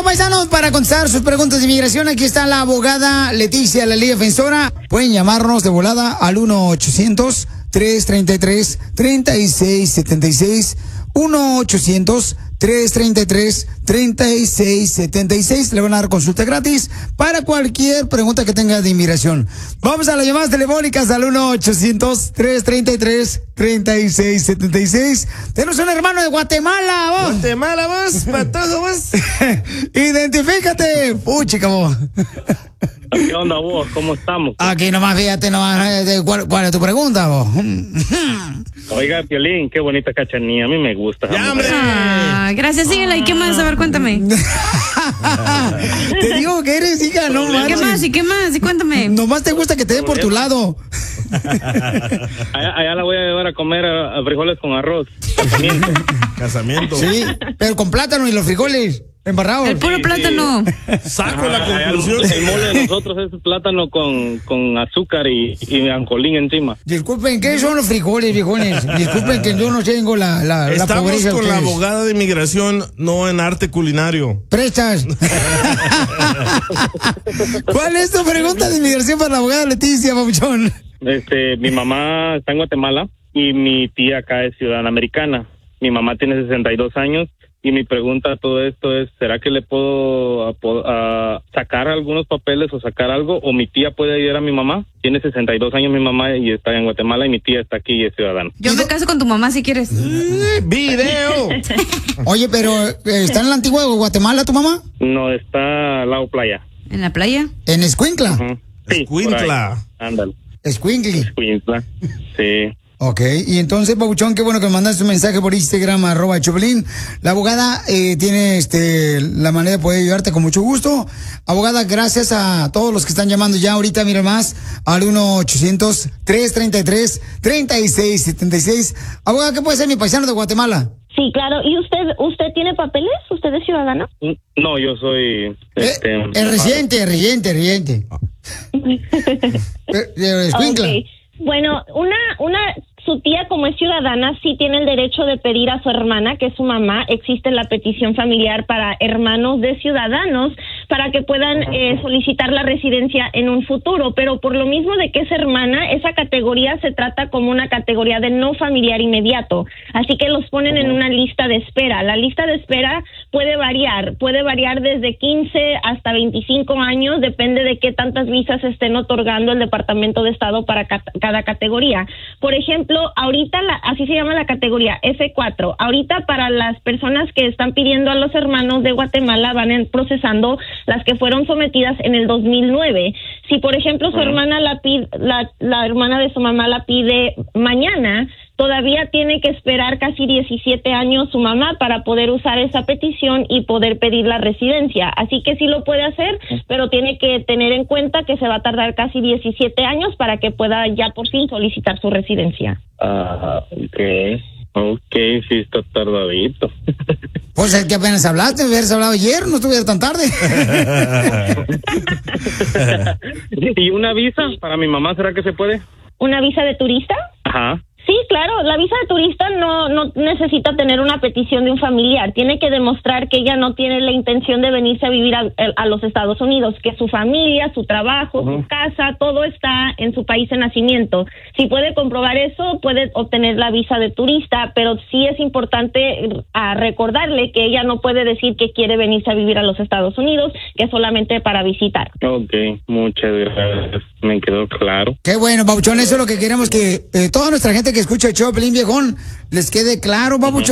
paisanos, para contestar sus preguntas de inmigración, aquí está la abogada Leticia, la Liga Defensora. Pueden llamarnos de volada al 1-800-333-3676. 1-800-333-3676. Le van a dar consulta gratis para cualquier pregunta que tenga de inmigración. Vamos a las llamadas telefónicas al 1-800-333-3676. Tenemos un hermano de Guatemala, vos. Guatemala, vos, patojo, vos. Identifícate, puchica, vos. ¿Qué onda vos? ¿Cómo estamos? Aquí nomás, fíjate nomás, ¿cuál es tu pregunta, vos? Oiga, Piolín, qué bonita cachanilla, a mí me gusta. ¡Ya, hombre! Ah, gracias, síguela. ¿Y qué más? A ver, cuéntame. Te digo que eres hija, no ¿Qué manches. más? ¿Y qué más? Y cuéntame. Nomás te gusta que te den por tu lado. Allá la voy a llevar a comer a frijoles con arroz. Casamiento. Sí, pero con plátano y los frijoles embarrados. El puro plátano. Saco la Allá conclusión. el mole de nosotros es plátano con azúcar y ancolín encima. Disculpen, ¿qué son los frijoles, viejones? Disculpen que yo no tengo la Estamos pobreza de con la ustedes. abogada de inmigración, no en arte culinario. Prestas. ¿Cuál es tu pregunta de inmigración para la abogada Leticia, papuchón? Mi mamá está en Guatemala y mi tía acá es ciudadana americana. Mi mamá tiene 62 años. Y mi pregunta a todo esto es, ¿será que le puedo sacar algunos papeles o sacar algo? ¿O mi tía puede ayudar a mi mamá? Tiene 62 años mi mamá y está en Guatemala y mi tía está aquí y es ciudadana. Yo me caso con tu mamá si quieres. ¡Video! Oye, pero ¿está en la antigua Guatemala tu mamá? No, está al lado playa. ¿En la playa? ¿En Escuincla? Uh-huh. Sí, Escuincla. por ahí. Ándale. Escuincli. Escuincla. Sí. Ok, y entonces, papuchón, qué bueno que me mandaste un mensaje por Instagram, @Chopelín. La abogada tiene la manera de poder ayudarte con mucho gusto. Abogada, gracias a todos los que están llamando ya ahorita, mira más, al 1-800-333-3676. Abogada, ¿qué puede ser mi paisano de Guatemala? Sí, claro. ¿Y usted tiene papeles? ¿Usted es ciudadano? No, yo soy... residente. Escuincla. Okay. Bueno, su tía como es ciudadana sí tiene el derecho de pedir a su hermana, que es su mamá. Existe la petición familiar para hermanos de ciudadanos para que puedan solicitar la residencia en un futuro, pero por lo mismo de que es hermana, esa categoría se trata como una categoría de no familiar inmediato, así que los ponen en una lista de espera. La lista de espera puede variar desde 15 hasta 25 años, depende de qué tantas visas estén otorgando el Departamento de Estado para cada categoría. Por ejemplo, ahorita así se llama la categoría F4. Ahorita para las personas que están pidiendo a los hermanos de Guatemala van procesando las que fueron sometidas en el 2009. Si por ejemplo su hermana la hermana de su mamá la pide mañana, todavía tiene que esperar casi 17 años su mamá para poder usar esa petición y poder pedir la residencia. Así que sí lo puede hacer, pero tiene que tener en cuenta que se va a tardar casi 17 años para que pueda ya por fin solicitar su residencia. Ok, sí está tardadito. Pues el que apenas hablaste, hubieras hablado ayer, no estuviera tan tarde. ¿Y una visa para mi mamá, será que se puede? ¿Una visa de turista? Ajá. Sí, claro, la visa de turista no necesita tener una petición de un familiar. Tiene que demostrar que ella no tiene la intención de venirse a vivir a los Estados Unidos, que su familia, su trabajo, su casa, todo está en su país de nacimiento. Si puede comprobar eso, puede obtener la visa de turista, pero sí es importante recordarle que ella no puede decir que quiere venirse a vivir a los Estados Unidos, que es solamente para visitar. Ok, muchas gracias, me quedó claro. Qué bueno, papuchón, eso es lo que queremos, que toda nuestra gente que escucha el show, Pelín Viejón, les quede claro, papuchón.